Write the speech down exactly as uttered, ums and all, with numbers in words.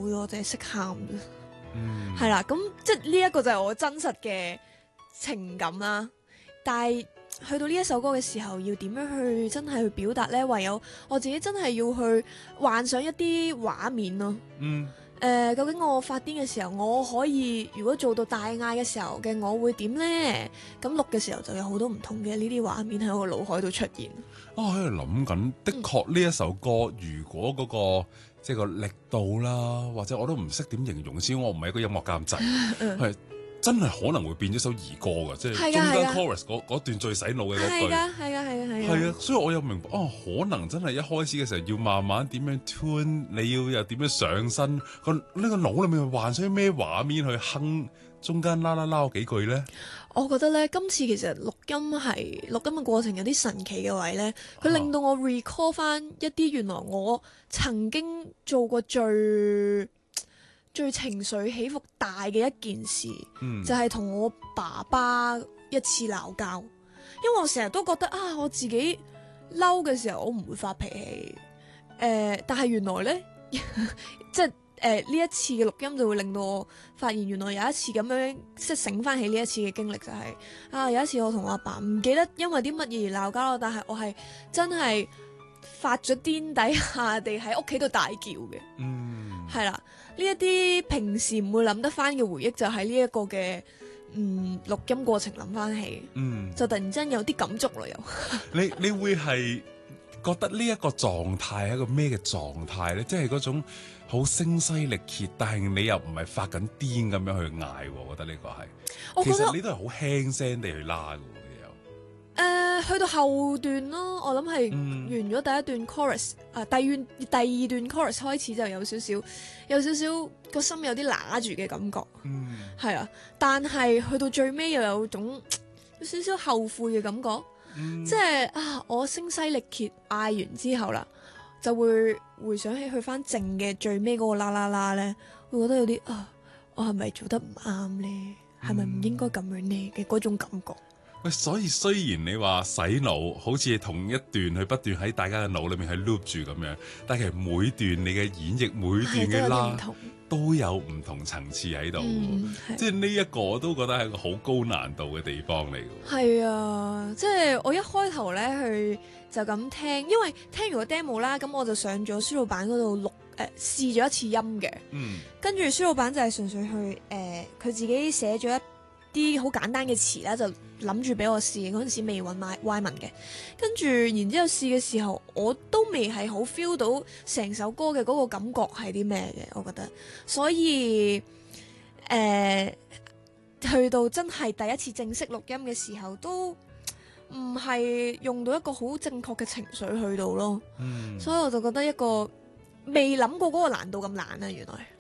我淨係識喊啫。 嗯， 係啦，咁即係呢一個就係我真實嘅情感啦。但係去到呢一首歌嘅時候，要點樣去真係去表達呢？唯有我自己真係要去幻想一啲畫面咯。 嗯， 誒、呃，究竟我發癲嘅時候，我可以如果做到大嗌嘅時候嘅，我會點呢？咁錄嘅時候就有好多唔同嘅呢啲畫面喺我腦海度出現。 啊喺度諗緊，的確呢一首歌，如果嗰、個即係個力度啦，或者我都唔識點形容先，我唔係一個音樂監製，係真係可能會變咗首兒歌㗎，即係中間 chorus 嗰嗰段最洗腦嘅嗰句。 係㗎，係㗎，係㗎，係係啊，所以我又明白哦，可能真係一開始嘅時候要慢慢點樣 tune，你要又點樣上身，個呢個腦裏面幻想咩畫面去哼中間啦啦啦嗰幾句咧？ 我覺得咧，今次其實錄音係錄音嘅過程有啲神奇嘅位咧，佢令到我 recall 翻一啲原來我曾經做過最最情緒起伏大嘅一件事， 嗯、 就係同我爸爸一次鬧交。因為我成日都覺得啊，我自己嬲嘅時候我唔會發脾氣，誒、呃，但係原來咧，即係。誒呢、呃、一次嘅錄音就會令到我發現，原來有一次咁樣即係醒翻起呢一次嘅經歷就係、是、啊有一次我同我阿爸唔記得因為啲乜嘢而鬧交咯，但係我係真係發咗癲底下地喺屋企度大叫嘅， 嗯， 係啦，呢一啲平時唔會諗得翻嘅回憶就喺呢一個嘅嗯錄音過程諗翻起， 嗯， 就突然之間有啲感觸咯又。 你你會係覺得呢一個狀態係一個咩嘅狀態咧？即係嗰種好聲嘶力竭，但係你又唔係發緊癲咁樣去嗌，我覺得呢個係， 我覺得其實你都係好輕聲地去拉嘅，又誒、呃，去到後段咯，我諗係完咗第一段 chorus，啊、嗯呃，第二第二段 chorus 開始就有少少，有少少個心有啲揦住嘅感覺， 嗯， 係啊，但係去到最尾又有種有少少後悔嘅感覺，嗯、即係啊，我聲嘶力竭嗌完之後啦。就會回想起去翻靜嘅最尾嗰個啦啦啦咧，會覺得有啲啊，我係咪做得唔啱咧？係咪唔應該咁樣呢？嘅嗰種感覺。 喂，所以雖然你話洗腦，好似同一段去不斷喺大家嘅腦裏面去 loop 住咁樣，但係其實每段你嘅演繹，每段嘅啦都有唔同層次喺度，嗯、即係呢一個我都覺得係一個好高難度嘅地方嚟嘅。係啊，即係我一開頭咧去就咁聽，因為聽完個 demo 啦，咁我就上咗輸入版嗰度錄誒試咗一次音嘅，嗯、跟住輸入版就係純粹去誒佢、呃、自己寫咗一啲好簡單嘅詞啦，就諗住俾我試，嗰陣時未揾 Y 文嘅，跟住然之後試嘅時候，我都未係好 feel 到成首歌嘅嗰個感覺係啲咩嘅，我覺得，所以誒、呃、去到真係第一次正式錄音嘅時候，都唔係用到一個好正確嘅情緒去到咯，嗯、所以我就覺得一個未諗過嗰個難度咁難啊，原來。